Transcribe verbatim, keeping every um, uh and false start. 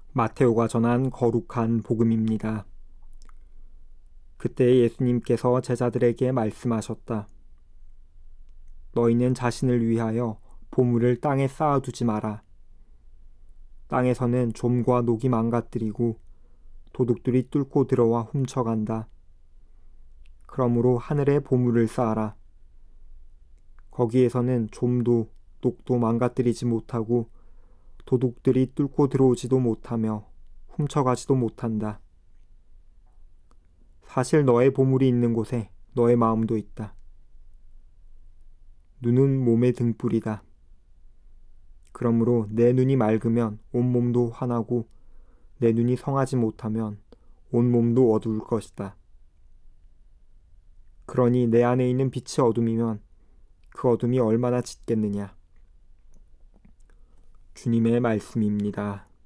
마테오가 전한 거룩한 복음입니다. 그때 예수님께서 제자들에게 말씀하셨다. 너희는 자신을 위하여 보물을 땅에 쌓아두지 마라. 땅에서는 좀과 녹이 망가뜨리고 도둑들이 뚫고 들어와 훔쳐간다. 그러므로 하늘에 보물을 쌓아라. 거기에서는 좀도 녹도 망가뜨리지 못하고 도둑들이 뚫고 들어오지도 못하며 훔쳐가지도 못한다. 사실 너의 보물이 있는 곳에 너의 마음도 있다. 눈은 몸의 등불이다. 그러므로 내 눈이 맑으면 온몸도 환하고 내 눈이 성하지 못하면 온몸도 어두울 것이다. 그러니 내 안에 있는 빛이 어둠이면 그 어둠이 얼마나 짙겠느냐. 주님의 말씀입니다.